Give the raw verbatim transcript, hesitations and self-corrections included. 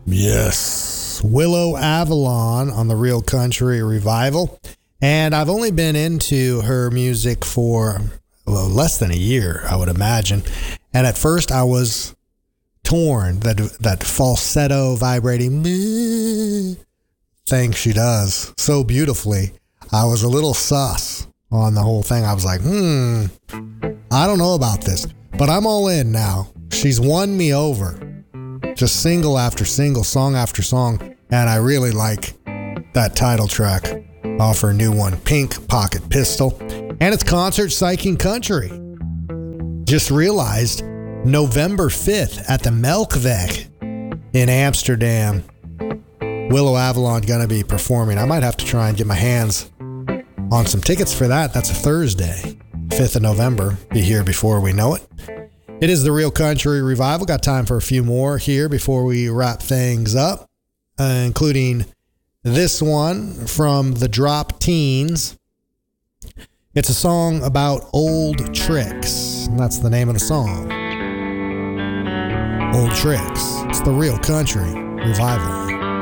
Yes. Willow Avalon on the Real Country Revival. And I've only been into her music for well, less than a year, I would imagine. And at first I was torn. That that falsetto vibrating thing she does so beautifully. I was a little sus on the whole thing. I was like, hmm, I don't know about this. But I'm all in now. She's won me over. Just single after single, song after song. And I really like that title track off her new one, Pink Pocket Pistol. And it's Concert Psyching Country. Just realized November fifth at the Melkweg in Amsterdam. Willow Avalon going to be performing. I might have to try and get my hands on some tickets for that. That's a Thursday, fifth of November. Be here before we know it. It is the Real Country Revival. Got time for a few more here before we wrap things up, uh, including this one from the Drop Teens. It's a song about old tricks. That's the name of the song. Old Tricks. It's the Real Country Revival.